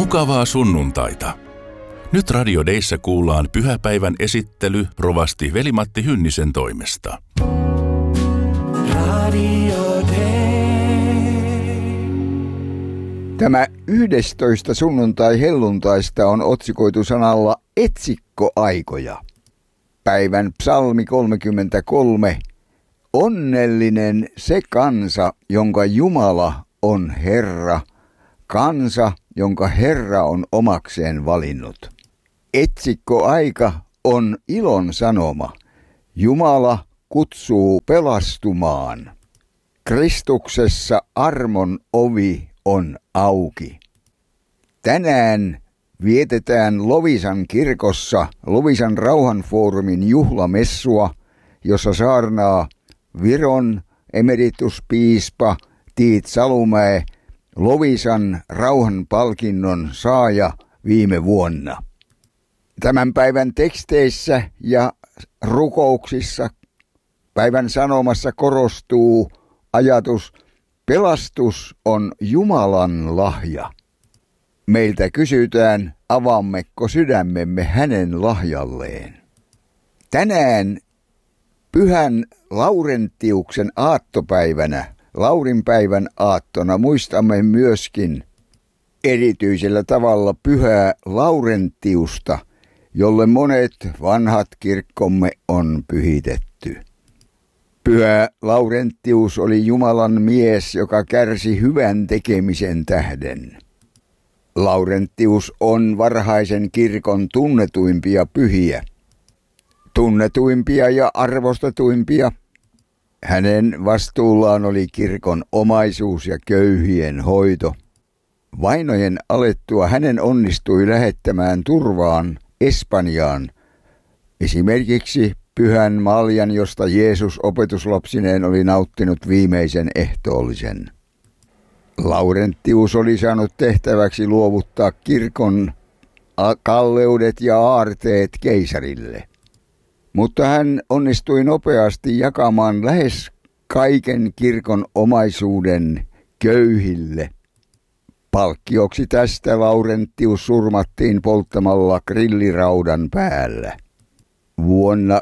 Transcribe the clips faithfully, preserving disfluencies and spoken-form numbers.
Mukavaa sunnuntaita. Nyt Radio Deissä kuullaan pyhäpäivän esittely rovasti Veli-Matti Hynnisen toimesta. Radio Dei. Tämä yhdestoista sunnuntai-helluntaista on otsikoitu sanalla etsikkoaikoja. Päivän psalmi kolmekymmentäkolme. Onnellinen se kansa, jonka Jumala on Herra, kansa, jonka Herra on omakseen valinnut. Etsikkoaika on ilon sanoma. Jumala kutsuu pelastumaan. Kristuksessa armon ovi on auki. Tänään vietetään Loviisan kirkossa Loviisan rauhanfoorumin juhlamessua, jossa saarnaa Viron emerituspiispa Tiit Salumäe, Loviisan rauhanpalkinnon saaja viime vuonna. Tämän päivän teksteissä ja rukouksissa päivän sanomassa korostuu ajatus, pelastus on Jumalan lahja. Meiltä kysytään, avaammeko sydämemme hänen lahjalleen. Tänään Pyhän Laurentiuksen aattopäivänä, Laurinpäivän aattona, muistamme myöskin erityisellä tavalla Pyhää Laurentiusta, jolle monet vanhat kirkkomme on pyhitetty. Pyhä Laurentius oli Jumalan mies, joka kärsi hyvän tekemisen tähden. Laurentius on varhaisen kirkon tunnetuimpia pyhiä. Tunnetuimpia ja arvostetuimpia. Hänen vastuullaan oli kirkon omaisuus ja köyhien hoito. Vainojen alettua hänen onnistui lähettämään turvaan Espanjaan, esimerkiksi Pyhän Maljan, josta Jeesus opetuslapsineen oli nauttinut viimeisen ehtoollisen. Laurentius oli saanut tehtäväksi luovuttaa kirkon kalleudet ja aarteet keisarille. Mutta hän onnistui nopeasti jakamaan lähes kaiken kirkon omaisuuden köyhille. Palkkioksi tästä Laurentius surmattiin polttamalla grilliraudan päällä vuonna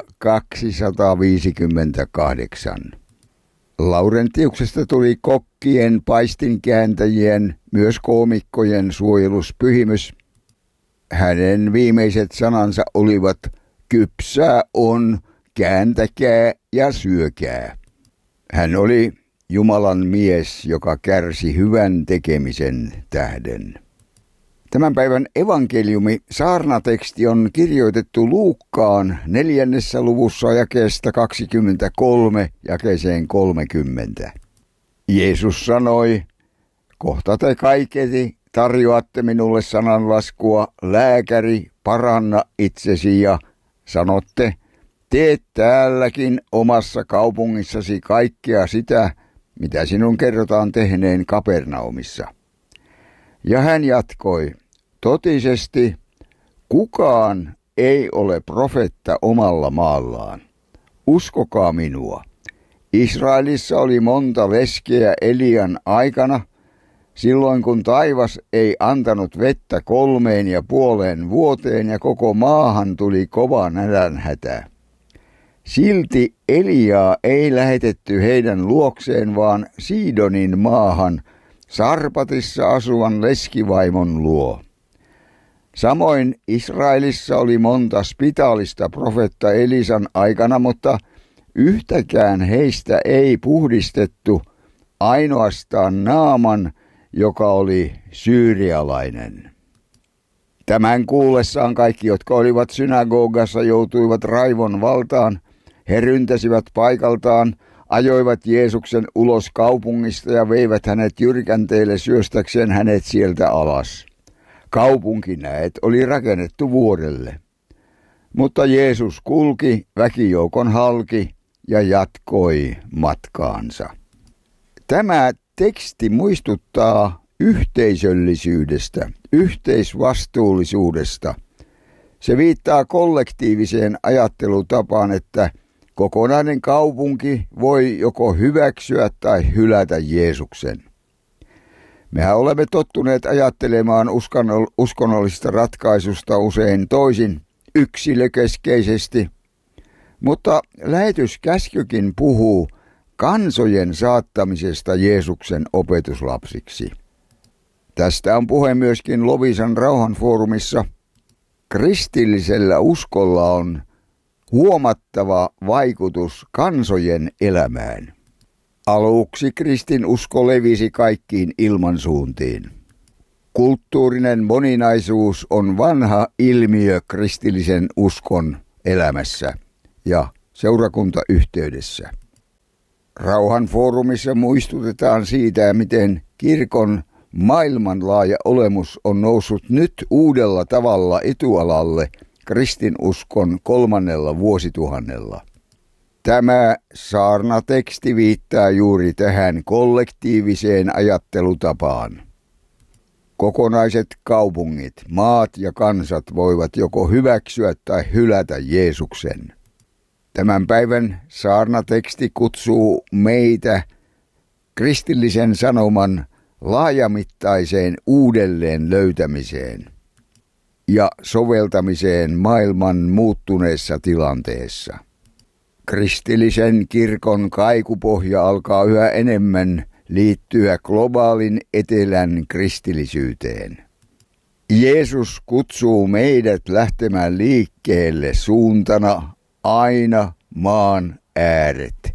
kaksisataaviisikymmentäkahdeksan. Laurentiuksesta tuli kokkien, paistinkääntäjien, myös koomikkojen suojeluspyhimys. Hänen viimeiset sanansa olivat: kypsää on, kääntäkää ja syökää. Hän oli Jumalan mies, joka kärsi hyvän tekemisen tähden. Tämän päivän evankeliumi, saarnateksti, on kirjoitettu Luukkaan neljännessä luvussa jakeesta kaksikymmentäkolme jakeeseen kolmekymmentä. Jeesus sanoi: kohta te kaiketi tarjoatte minulle sananlaskua, lääkäri, paranna itsesi, ja sanotte, teet täälläkin omassa kaupungissasi kaikkea sitä, mitä sinun kerrotaan tehneen Kapernaumissa. Ja hän jatkoi, totisesti kukaan ei ole profetta omalla maallaan. Uskokaa minua. Israelissa oli monta leskeä Elian aikana, silloin kun taivas ei antanut vettä kolmeen ja puoleen vuoteen ja koko maahan tuli kova nälänhätä. Silti Eliaa ei lähetetty heidän luokseen, vaan Siidonin maahan, Sarpatissa asuvan leskivaimon luo. Samoin Israelissa oli monta spitaalista profetta Elisan aikana, mutta yhtäkään heistä ei puhdistettu, ainoastaan Naaman, joka oli syyrialainen. Tämän kuullessaan kaikki, jotka olivat synagogassa, joutuivat raivon valtaan. He ryntäsivät paikaltaan, ajoivat Jeesuksen ulos kaupungista ja veivät hänet jyrkänteille syöstäkseen hänet sieltä alas. Kaupunki, näet, oli rakennettu vuorelle. Mutta Jeesus kulki väkijoukon halki ja jatkoi matkaansa. Tämä teksti muistuttaa yhteisöllisyydestä, yhteisvastuullisuudesta. Se viittaa kollektiiviseen ajattelutapaan, että kokonainen kaupunki voi joko hyväksyä tai hylätä Jeesuksen. Mehän olemme tottuneet ajattelemaan uskonnollisesta ratkaisusta usein toisin yksilökeskeisesti, mutta lähetyskäskykin puhuu kansojen saattamisesta Jeesuksen opetuslapsiksi. Tästä on puhe myöskin Loviisan rauhanfoorumissa. Kristillisellä uskolla on huomattava vaikutus kansojen elämään. Aluksi kristinusko levisi kaikkiin ilmansuuntiin. Kulttuurinen moninaisuus on vanha ilmiö kristillisen uskon elämässä ja seurakuntayhteydessä. Rauhanfoorumissa muistutetaan siitä, miten kirkon maailmanlaaja olemus on noussut nyt uudella tavalla etualalle kristinuskon kolmannella vuosituhannella. Tämä saarnateksti viittaa juuri tähän kollektiiviseen ajattelutapaan. Kokonaiset kaupungit, maat ja kansat voivat joko hyväksyä tai hylätä Jeesuksen. Tämän päivän saarnateksti kutsuu meitä kristillisen sanoman laajamittaiseen uudelleen löytämiseen ja soveltamiseen maailman muuttuneessa tilanteessa. Kristillisen kirkon kaikupohja alkaa yhä enemmän liittyä globaalin etelän kristillisyyteen. Jeesus kutsuu meidät lähtemään liikkeelle suuntana aina maan ääret.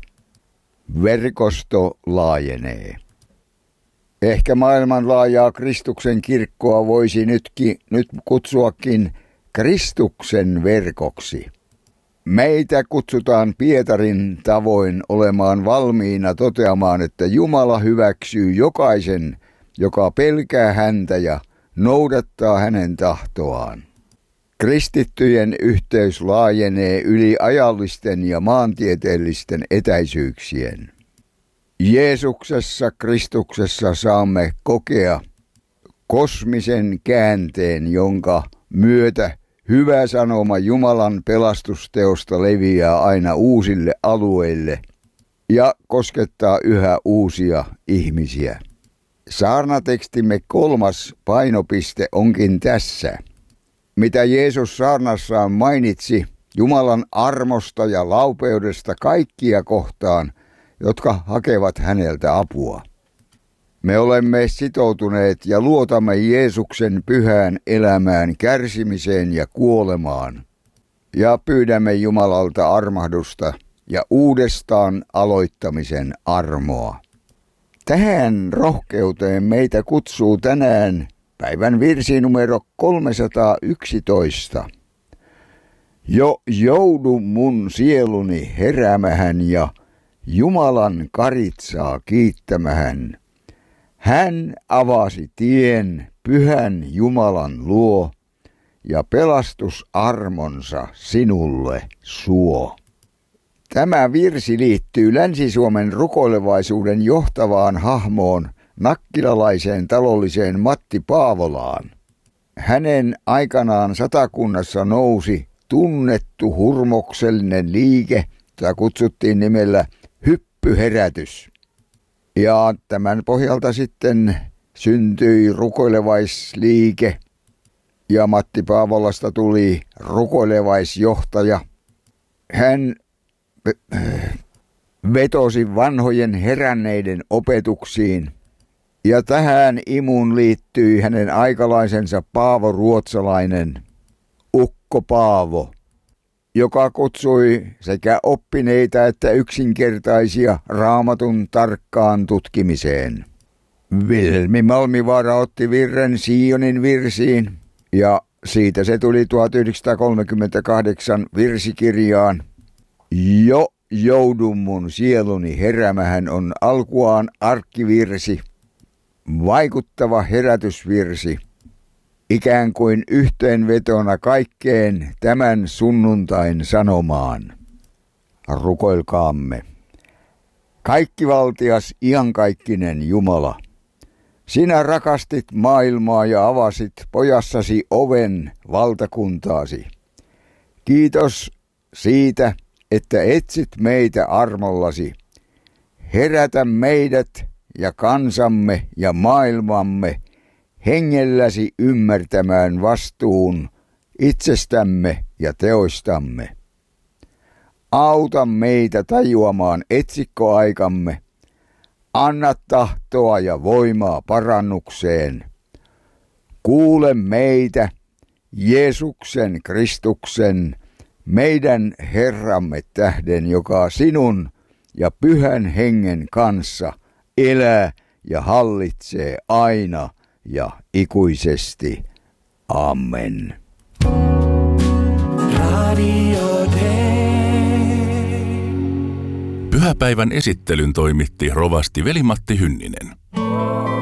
Verkosto laajenee. Ehkä maailmanlaajaa Kristuksen kirkkoa voisi nytkin, nyt kutsuakin Kristuksen verkoksi. Meitä kutsutaan Pietarin tavoin olemaan valmiina toteamaan, että Jumala hyväksyy jokaisen, joka pelkää häntä ja noudattaa hänen tahtoaan. Kristittyjen yhteys laajenee yli ajallisten ja maantieteellisten etäisyyksien. Jeesuksessa, Kristuksessa saamme kokea kosmisen käänteen, jonka myötä hyvä sanoma Jumalan pelastusteosta leviää aina uusille alueille ja koskettaa yhä uusia ihmisiä. Saarnatekstimme kolmas painopiste onkin tässä. Mitä Jeesus saarnassaan mainitsi Jumalan armosta ja laupeudesta kaikkia kohtaan, jotka hakevat häneltä apua. Me olemme sitoutuneet ja luotamme Jeesuksen pyhään elämään, kärsimiseen ja kuolemaan. Ja pyydämme Jumalalta armahdusta ja uudestaan aloittamisen armoa. Tähän rohkeuteen meitä kutsuu tänään päivän virsi numero kolmesataayksitoista. Jo joudu mun sieluni heräämähän ja Jumalan karitsaa kiittämähän. Hän avasi tien pyhän Jumalan luo ja pelastusarmonsa sinulle suo. Tämä virsi liittyy Länsi-Suomen rukoilevaisuuden johtavaan hahmoon, nakkilalaiseen talolliseen Matti Paavolaan. Hänen aikanaan Satakunnassa nousi tunnettu hurmoksellinen liike, jota kutsuttiin nimellä hyppyherätys. Ja tämän pohjalta sitten syntyi rukoilevaisliike ja Matti Paavolasta tuli rukoilevaisjohtaja. Hän vetosi vanhojen heränneiden opetuksiin ja tähän imuun liittyi hänen aikalaisensa Paavo Ruotsalainen, Ukko Paavo, joka kutsui sekä oppineita että yksinkertaisia Raamatun tarkkaan tutkimiseen. Vilhelmi Malmivaara otti virren Sionin virsiin ja siitä se tuli tuhatyhdeksänsataakolmekymmentäkahdeksan virsikirjaan. Jo joudu mun sieluni heräämähän on alkuaan arkkivirsi, vaikuttava herätysvirsi, ikään kuin yhteenvetona kaikkeen tämän sunnuntain sanomaan. Rukoilkaamme. Kaikkivaltias iankaikkinen Jumala, sinä rakastit maailmaa ja avasit pojassasi oven valtakuntaasi. Kiitos siitä, että etsit meitä armollasi. Herätä meidät ja kansamme ja maailmamme hengelläsi ymmärtämään vastuun itsestämme ja teoistamme. Auta meitä tajuamaan etsikkoaikamme. Anna tahtoa ja voimaa parannukseen. Kuule meitä, Jeesuksen Kristuksen, meidän Herramme tähden, joka sinun ja Pyhän Hengen kanssa elää ja hallitsee aina ja ikuisesti. Amen. Radio Day. Pyhäpäivän esittelyn toimitti rovasti Veli-Matti Hynninen.